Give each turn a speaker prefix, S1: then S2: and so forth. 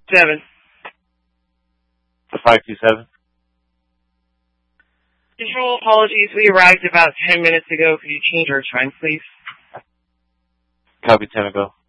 S1: 7.
S2: 527.
S1: Control, apologies. We arrived about 10 minutes ago. Could you change our time, please?
S2: Copy, 10 ago.